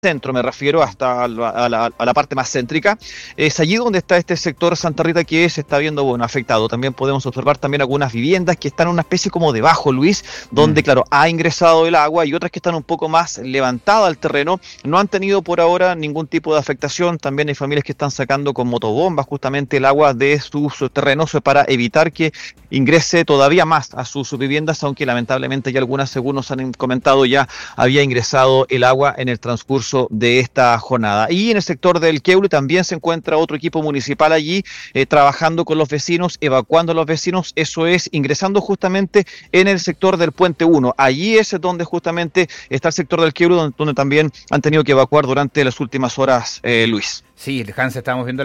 centro, me refiero hasta a la parte más céntrica, es allí donde está este sector Santa Rita que se está viendo, bueno, afectado. También podemos observar también algunas viviendas que están en una especie como debajo, Luis, donde, claro, ha ingresado el agua, y otras que están un poco más levantadas al terreno. No han tenido por ahora ningún tipo de afectación. También hay familias que están sacando con motobombas justamente el agua de sus terrenos para evitar que ingrese todavía más a sus viviendas, aunque lamentablemente ya algunas, según nos han comentado, ya había ingresado el agua en el transcurso de esta jornada. Y en el sector del Queule también se encuentra otro equipo municipal allí trabajando con los vecinos, evacuando a los vecinos, eso es, ingresando justamente en el sector del Puente 1. Allí es donde justamente está el sector del Queule, donde también han tenido que evacuar durante las últimas horas, Luis. Sí, Hans, estamos viendo